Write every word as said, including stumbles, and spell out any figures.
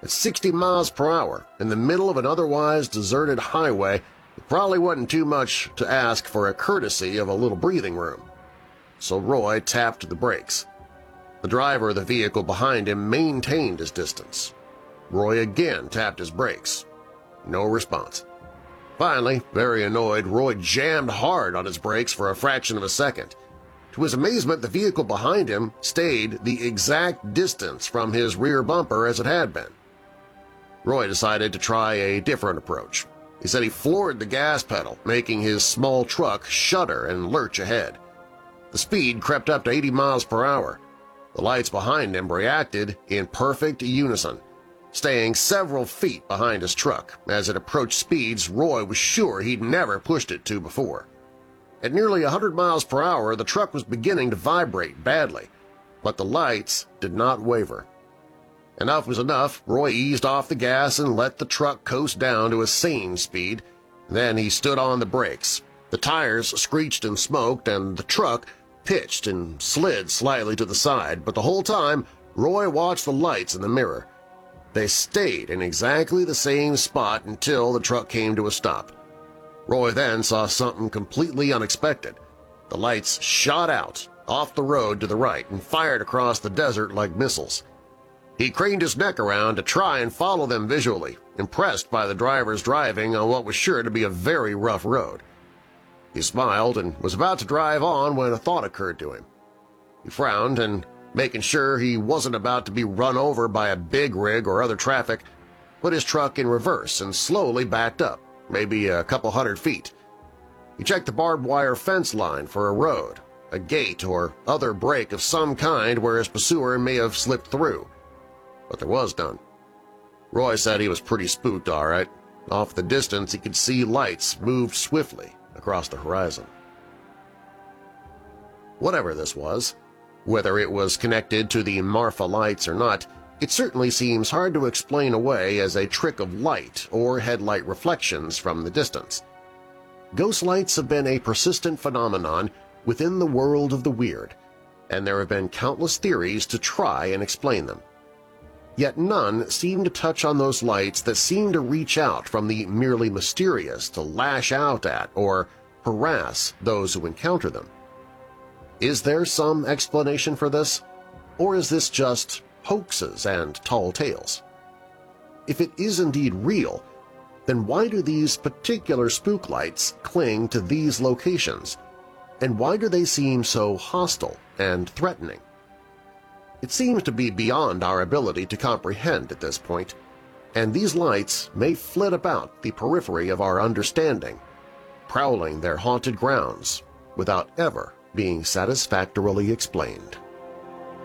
At sixty miles per hour, in the middle of an otherwise deserted highway, it probably wasn't too much to ask for a courtesy of a little breathing room. So Roy tapped the brakes. The driver of the vehicle behind him maintained his distance. Roy again tapped his brakes. No response. Finally, very annoyed, Roy jammed hard on his brakes for a fraction of a second. To his amazement, the vehicle behind him stayed the exact distance from his rear bumper as it had been. Roy decided to try a different approach. He said he floored the gas pedal, making his small truck shudder and lurch ahead. The speed crept up to eighty miles per hour. The lights behind him reacted in perfect unison, staying several feet behind his truck as it approached speeds Roy was sure he'd never pushed it to before. At nearly one hundred miles per hour, the truck was beginning to vibrate badly, but the lights did not waver. Enough was enough. Roy eased off the gas and let the truck coast down to a sane speed. Then he stood on the brakes. The tires screeched and smoked, and the truck pitched and slid slightly to the side, but the whole time Roy watched the lights in the mirror. They stayed in exactly the same spot until the truck came to a stop. Roy then saw something completely unexpected. The lights shot out, off the road to the right, and fired across the desert like missiles. He craned his neck around to try and follow them visually, impressed by the driver's driving on what was sure to be a very rough road. He smiled and was about to drive on when a thought occurred to him. He frowned and, making sure he wasn't about to be run over by a big rig or other traffic, put his truck in reverse and slowly backed up, maybe a couple hundred feet. He checked the barbed wire fence line for a road, a gate, or other break of some kind where his pursuer may have slipped through. But there was none. Roy said he was pretty spooked, all right. Off the distance, he could see lights moved swiftly across the horizon. Whatever this was, whether it was connected to the Marfa lights or not, it certainly seems hard to explain away as a trick of light or headlight reflections from the distance. Ghost lights have been a persistent phenomenon within the world of the weird, and there have been countless theories to try and explain them. Yet none seem to touch on those lights that seem to reach out from the merely mysterious to lash out at or harass those who encounter them. Is there some explanation for this, or is this just hoaxes and tall tales? If it is indeed real, then why do these particular spook lights cling to these locations, and why do they seem so hostile and threatening? It seems to be beyond our ability to comprehend at this point, and these lights may flit about the periphery of our understanding, prowling their haunted grounds without ever being satisfactorily explained.